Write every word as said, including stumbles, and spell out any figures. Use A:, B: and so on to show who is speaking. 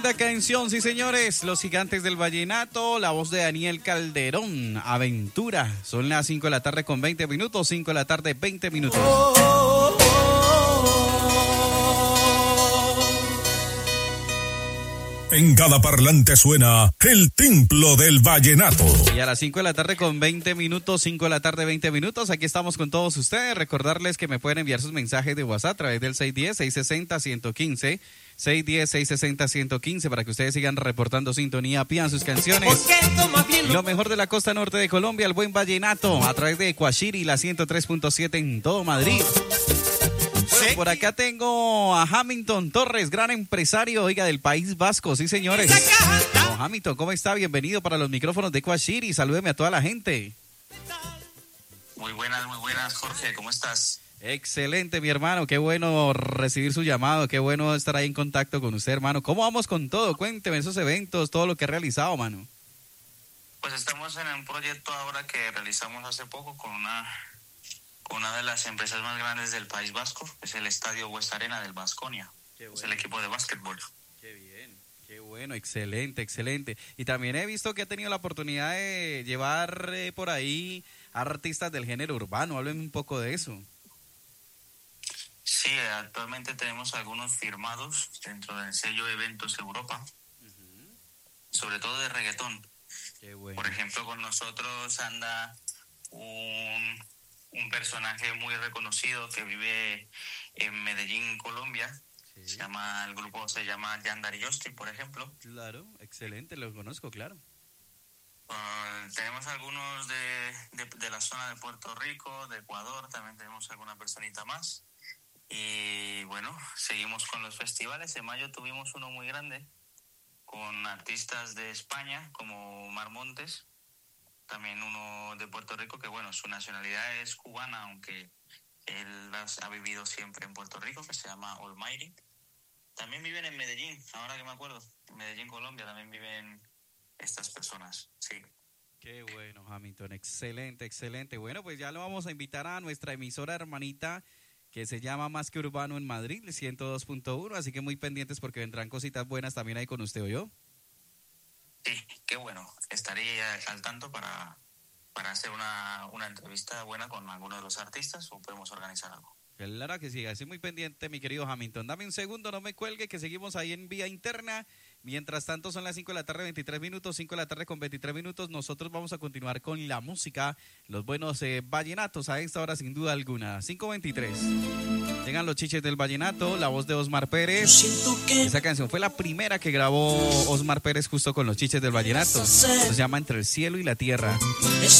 A: Tremenda canción, sí señores, Los Gigantes del Vallenato, la voz de Daniel Calderón, Aventura. Son las cinco de la tarde con veinte minutos, cinco de la tarde, veinte minutos.
B: Oh, oh, oh, oh.
C: En cada parlante suena el Templo del Vallenato.
A: Y a las cinco de la tarde con veinte minutos, cinco de la tarde, veinte minutos, aquí estamos con todos ustedes. Recordarles que me pueden enviar sus mensajes de WhatsApp a través del seis uno cero, seis seis cero, uno uno cinco, seis uno cero, seis seis cero, uno uno cinco, para que ustedes sigan reportando sintonía, pidan sus canciones. Y lo mejor de la costa norte de Colombia, el buen vallenato, a través de Ecuashiri, la ciento tres punto siete en todo Madrid. Bueno, por acá tengo a Hamilton Torres, gran empresario, oiga, del País Vasco, sí señores. Don Hamilton, ¿cómo está? Bienvenido para los micrófonos de Ecuashiri, salúdeme a toda la gente.
D: Muy buenas, muy buenas, Jorge, ¿cómo estás?
A: Excelente, mi hermano, qué bueno recibir su llamado, qué bueno estar ahí en contacto con usted, hermano. ¿Cómo vamos con todo? Cuénteme esos eventos, todo lo que ha realizado, mano.
D: Pues estamos en un proyecto ahora que realizamos hace poco con una, con una de las empresas más grandes del País Vasco, que es el Estadio West Arena del Baskonia, bueno. Es el equipo de básquetbol.
A: Qué bien, qué bueno, excelente, excelente. Y también he visto que ha tenido la oportunidad de llevar eh, por ahí artistas del género urbano, háblenme un poco de eso.
D: Sí, actualmente tenemos algunos firmados dentro del sello Eventos Europa, uh-huh. Sobre todo de reggaetón.
A: Qué bueno.
D: Por ejemplo, con nosotros anda un, un personaje muy reconocido que vive en Medellín, Colombia. Sí. Se llama, el grupo se llama Yandar y Yosti, por ejemplo.
A: Claro, excelente, los conozco, claro.
D: Uh, tenemos algunos de, de, de la zona de Puerto Rico, de Ecuador, también tenemos alguna personita más. Y bueno, seguimos con los festivales. En mayo tuvimos uno muy grande con artistas de España como Mar Montes, también uno de Puerto Rico que bueno, su nacionalidad es cubana, aunque él ha vivido siempre en Puerto Rico, que se llama Almighty. También viven en Medellín, ahora que me acuerdo, en Medellín, Colombia, también viven estas personas, sí.
A: Qué bueno, Hamilton, excelente, excelente. Bueno, pues ya lo vamos a invitar a nuestra emisora hermanita, que se llama Más que Urbano en Madrid, ciento dos punto uno, así que muy pendientes porque vendrán cositas buenas también ahí con usted, ¿o yo?
D: Sí, qué bueno, estaré al tanto para, para hacer una, una entrevista buena con alguno de los artistas o podemos organizar algo.
A: Claro que sí, así muy pendiente, mi querido Hamilton. Dame un segundo, no me cuelgue, que seguimos ahí en vía interna. Mientras tanto, son las cinco de la tarde, veintitrés minutos, cinco de la tarde con veintitrés minutos. Nosotros vamos a continuar con la música, los buenos eh, vallenatos a esta hora, sin duda alguna. cinco veintitrés. Llegan los chiches del vallenato, la voz de Osmar Pérez. Esa canción fue la primera que grabó Osmar Pérez justo con los chiches del vallenato. Se llama Entre el cielo y la tierra.